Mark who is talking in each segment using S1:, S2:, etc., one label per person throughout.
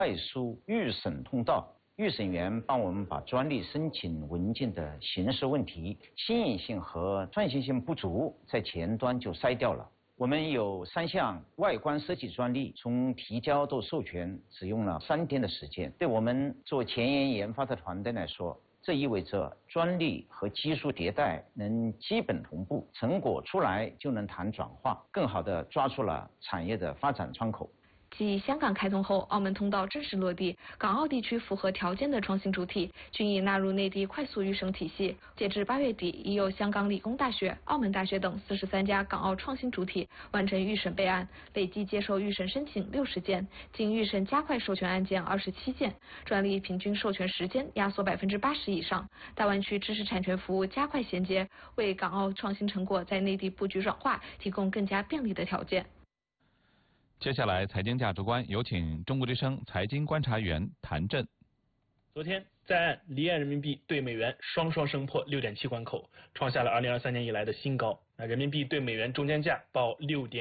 S1: 快速预审通道。预审员帮我们把专利申请文件的形式问题、新颖性和创新性不足在前端就筛掉了。我们有3项外观设计专利，从提交到授权只用了3天的时间。对我们做前沿研发的团队来说，这意味着专利和技术迭代能基本同步，成果出来就能谈转化，更好地抓住了产业的发展窗口。
S2: 继香港开通后，澳门通道正式落地，港澳地区符合条件的创新主体均已纳入内地快速预审体系。截至8月底，已有香港理工大学、澳门大学等43家港澳创新主体完成预审备案，累计接受预审申请60件，经预审加快授权案件27件，专利平均授权时间压缩80%以上。大湾区知识产权服务加快衔接，为港澳创新成果在内地布局软化提供更加便利的条件。
S3: 接下来，财经价值观有请中国之声财经观察员谭震。
S4: 昨天，在岸离岸人民币对美元双升破6.7关口，创下了2023年以来的新高。人民币对美元中间价报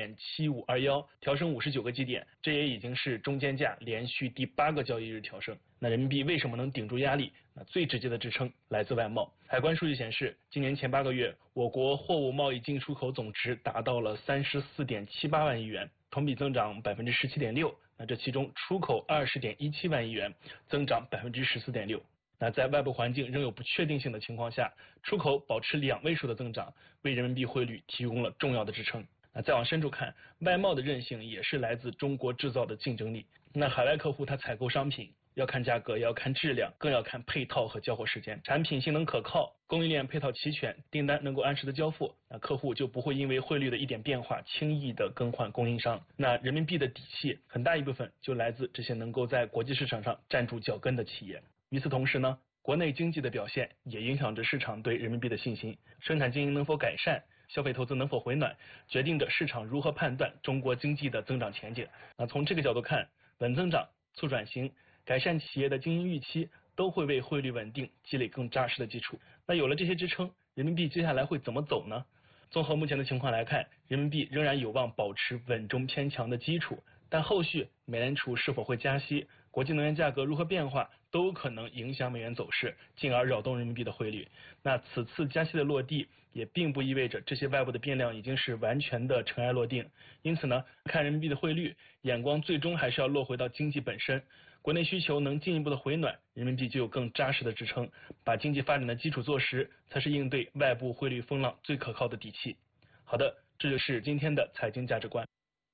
S4: 6.7521，调升59个基点，这也已经是中间价连续第8个交易日调升。人民币为什么能顶住压力？最直接的支撑来自外贸。海关数据显示，今年前8个月，我国货物贸易进出口总值达到了34.78万亿元。同比增长17.6%，这其中出口20.17万亿元，增长14.6%。在外部环境仍有不确定性的情况下，出口保持2位数的增长，为人民币汇率提供了重要的支撑。再往深处看，外贸的韧性也是来自中国制造的竞争力。海外客户他采购商品要看价格，也要看质量，更要看配套和交货时间。产品性能可靠，供应链配套齐全，订单能够按时的交付，客户就不会因为汇率的一点变化轻易的更换供应商。人民币的底气很大一部分就来自这些能够在国际市场上站住脚跟的企业。与此同时呢，国内经济的表现也影响着市场对人民币的信心，生产经营能否改善，消费投资能否回暖，决定着市场如何判断中国经济的增长前景。从这个角度看，稳增长、促转型、改善企业的经营预期，都会为汇率稳定积累更扎实的基础。有了这些支撑，人民币接下来会怎么走呢？综合目前的情况来看，人民币仍然有望保持稳中偏强的基础，但后续美联储是否会加息，国际能源价格如何变化，都有可能影响美元走势，进而扰动人民币的汇率。此次加息的落地也并不意味着这些外部的变量已经是完全的尘埃落定，因此呢，看人民币的汇率，眼光最终还是要落回到经济本身。国内需求能进一步的回暖，人民币就有更扎实的支撑，把经济发展的基础做实，才是应对外部汇率风浪最可靠的底气。好的，这就是今天的财经价值观。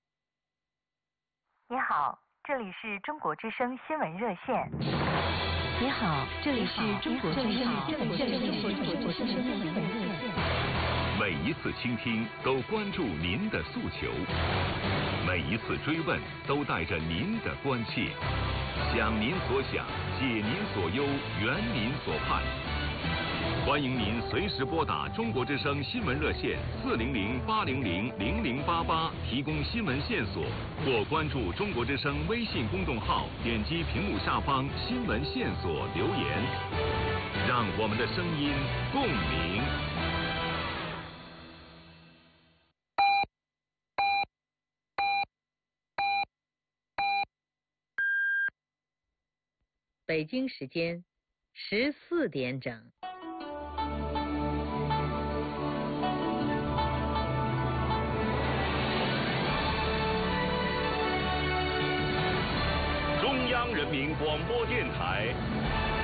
S5: 你好，这里是中国之声新闻热线。
S6: 你好，这里是中国之声新闻热线。
S7: 每一次倾听都关注您的诉求，每一次追问都带着您的关切，想您所想，解您所忧，圆您所盼。欢迎您随时拨打中国之声新闻热线400-800-0088提供新闻线索，或关注中国之声微信公众号，点击屏幕下方新闻线索留言，让我们的声音共鸣。
S6: 北京时间14点整。
S7: 中央人民广播电台